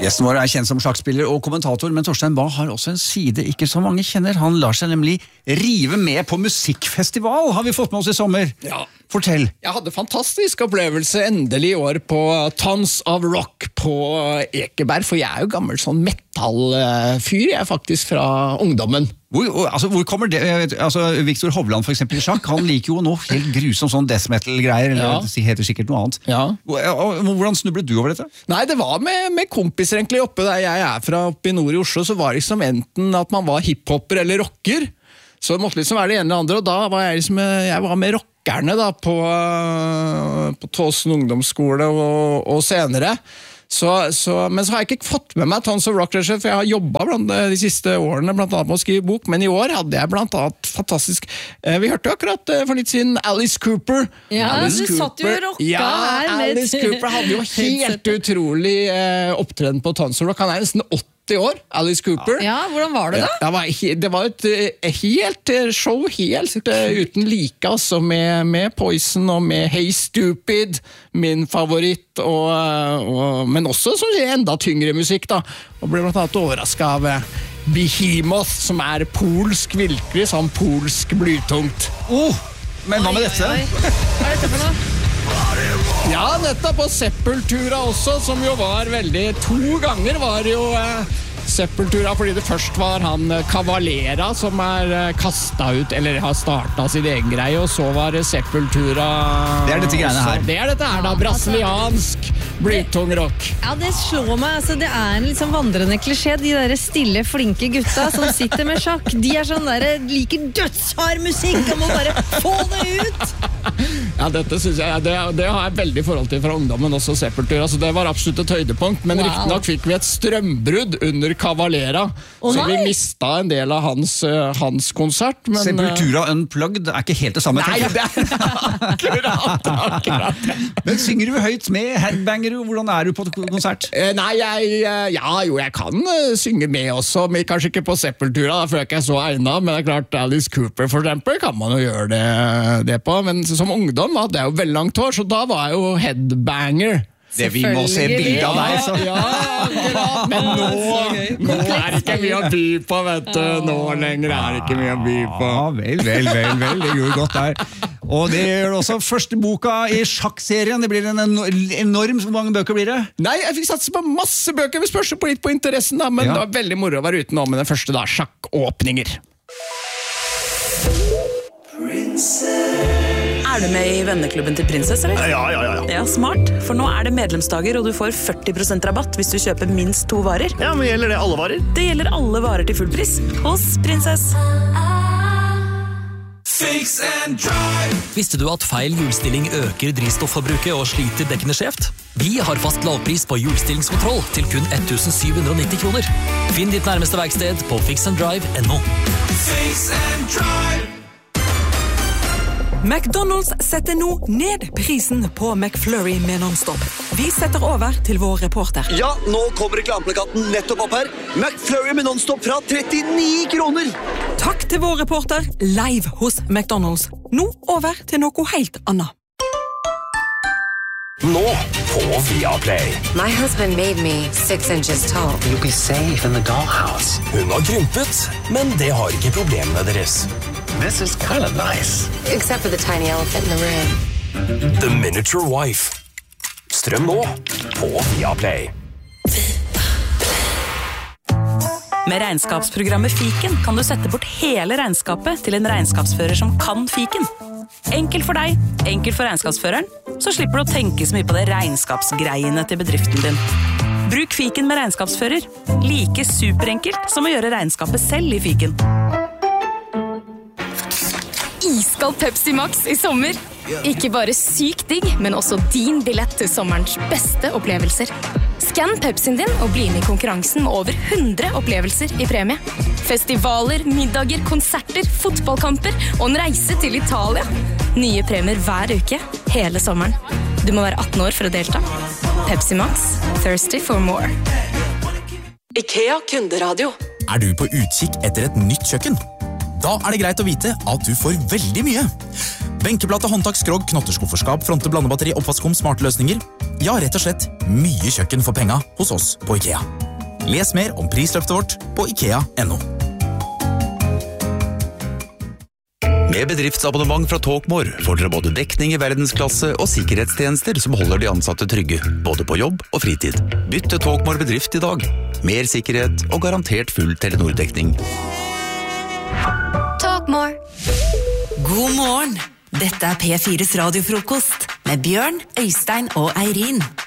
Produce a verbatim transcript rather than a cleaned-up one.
Gjesten vår er kjent som sjakkspiller og kommentator, men Torstein Bae har også en side ikke så mange kjenner. Han lar seg nemlig rive med på musikkfestival, har vi fått med oss i sommer. Ja. Fortell. Jeg hadde fantastisk opplevelse endelig i år på Tons of Rock på Ekeberg, for jeg er jo gammel sånn metallfyr, jeg er faktisk fra ungdommen. Hvor, altså, hvor kommer det? Altså, Victor Hovland for eksempel i sjakk, han liker jo noe helt grusomt sånn death metal-greier, eller ja. Det heter sikkert noe annet. Ja. Hvordan snublet du over dette? Nei, det var med, med kompiser egentlig oppe der jeg er fra, oppe i nord i Oslo, så var det liksom enten at man var hiphopper eller rocker, så det måtte liksom være det ene eller andre, og da var jeg liksom, jeg var med rockerne da, på, på Tåsen ungdomsskole og, og senere. Så, så, men så har jeg ikke fått med meg Tons of Rock, for jeg har jobbet blant de siste årene blant annet med å skrive bok, men i år hadde jeg blant annet fantastisk, eh, vi hørte jo akkurat eh, for litt siden Alice Cooper. Ja, Alice du Cooper. satt jo og rocka ja, her. Med Alice Cooper hadde jo helt utrolig eh, opptreden på Tons of Rock, han er nesten åtti år, Alice Cooper. Ja, hvordan var det da? Det var, det var et helt show, helt uten like, altså, med, med Poison og med Hey Stupid, min favoritt, og, og, men også så enda tyngre musikk da, og ble blant annet overrasket av Behemoth, som er polsk, virkelig sånn polsk blytungt. Oh, men hva med dette? Oi, oi. Hva er dette for noe? Ja, dette på Sepultura også, som jo var veldig, to ganger var jo eh, Sepultura, fordi det først var han Cavalera som er eh, kastet ut, eller har startet sin egen greie, og så var det Sepultura. Det er dette greiene her. Det er dette her da, brasiliansk blytung rock. Ja, det slår meg, altså det er en liksom vandrende klisjé, de der stille, flinke gutta som sitter med sjakk, de er sånn der, liker dødshard musikk, og må bare få det ut. Ja, dette synes jeg, det, det har jeg veldig forhold til fra ungdommen også, Sepultura, så det var absolutt et høydepunkt, men wow. Riktig nok fikk vi et strømbrudd under Cavalera, oh, så vi mistet en del av hans, hans konsert. Men, Sepultura Unplugged er ikke helt det samme. Nei, det er akkurat, akkurat. Men synger du høyt med headbanger, hvordan er du på konsert? Nei, jeg, ja, jo, jeg kan synge med også, men kanskje ikke på Sepultura, da, for jeg er ikke så egnet, men det er klart Alice Cooper for eksempel, kan man jo gjøre det, det på, men som ungdom hadde jeg jo veldig langt hår, så da var jeg jo headbanger. Det vi må se bildet av deg, så. Ja, ja, men nå, nå er det ikke mye å by på, vet du. Nå lenger er det ikke mye å by på. Ja, vel, vel, vel, vel, det gjorde godt der. Og det gjør også første boka i sjakkserien. Det blir en enorm, hvor mange bøker blir det? Nei, jeg fikk satse på masse bøker, vi spørs på litt på interessen da, men ja. Det var veldig moro å være ute nå med den første da, sjakkåpninger. Er du med i venneklubben til Prinsess, eller? Ja, ja, ja. Ja, smart. For nå er det medlemsdager, og du får førti prosent rabatt hvis du kjøper minst to varer. Ja, men gjelder det alle varer? Det gjelder alle varer til full pris hos Prinsess. Fix and drive. Visste du at feil hjulstilling øker drivstofforbruket og sliter dekkene skjevt? Vi har fast lavpris på hjulstillingskontroll til kun tusen syv hundre nitti kroner. Finn ditt nærmeste verksted på fix and drive punktum no. Fix and drive. McDonald's setter nå ned prisen på McFlurry med non-stop. Vi setter over til vår reporter. Ja, nå kommer reklameplakaten nettopp opp her. McFlurry med non-stop fra trettini kroner. Takk til vår reporter, live hos McDonald's. Nå over til noe helt annet. Nå på Viaplay. My husband made me six inches tall. You'll be safe in the dollhouse. Hun har krympet, men det har ikke problemene deres. This is kind of nice. Except for the tiny elephant in the room. The Miniature Wife. Strøm nå på Viaplay. Med regnskapsprogrammet Fiken kan du sette bort hele regnskapet til en regnskapsfører som kan Fiken. Enkelt for deg, enkelt for regnskapsføreren, så slipper du å tenke så mye på det regnskapsgreiene til bedriften din. Bruk Fiken med regnskapsfører. Like superenkelt som å gjøre regnskapet selv i Fiken. Iskald Pepsi Max i sommer. Ikke bare sykt digg, men også din billett til sommerens beste opplevelser. Skann Pepsien din og bli med i konkurransen med over hundre opplevelser i premie. Festivaler, middager, konserter, fotballkamper og en reise til Italia. Nye premier hver uke, hele sommeren. Du må være atten år for å delta. Pepsi Max, thirsty for more. IKEA Kunderadio. Er du på utkikk etter et nytt kjøkken? Da er det greit å vite at du får veldig mye. Benkeplate, håndtak, skrog, knotterskufferskap, fronte, blandebatteri, oppvaskom, smarte løsninger. Ja, rett og slett mye kjøkken for penga hos oss på IKEA. Les mer om prisløftet vårt på ikea punktum no. Med bedriftsabonnement fra Talkmore får dere både dekning i verdensklasse og sikkerhetstjenester som holder de ansatte trygge, både på jobb og fritid. Bytt til Talkmore bedrift i dag. Mer sikkerhet og garantert full Telenor-dekning. Talkmore. God morgen! Dette er P fires radiofrokost med Bjørn, Øystein og Eirin.